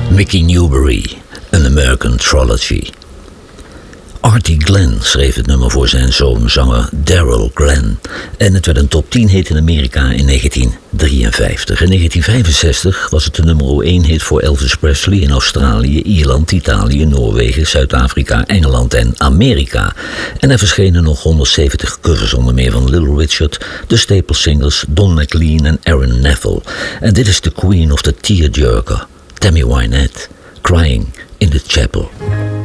Mickey Newbury, An American Trilogy. Artie Glenn schreef het nummer voor zijn zoon, zanger Daryl Glenn. En het werd een top 10 hit in Amerika in 1953. In 1965 was het de nummer 1 hit voor Elvis Presley in Australië, Ierland, Italië, Noorwegen, Zuid-Afrika, Engeland en Amerika. En er verschenen nog 170 covers, onder meer van Little Richard, de Staple Singers, Don McLean en Aaron Neville. En dit is de Queen of the Tearjerker, Tammy Wynette, Crying in the Chapel.